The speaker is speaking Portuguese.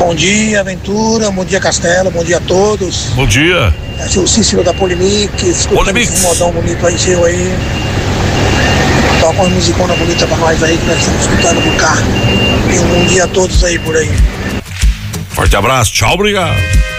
Bom dia, Aventura, bom dia, Castelo, bom dia a todos. Bom dia. É o Cícero da Polimix, escutando esse modão bonito aí seu aí. Toca uma musicona bonita pra nós aí que nós estamos escutando no carro. E um bom dia a todos aí por aí. Forte abraço, tchau, obrigado.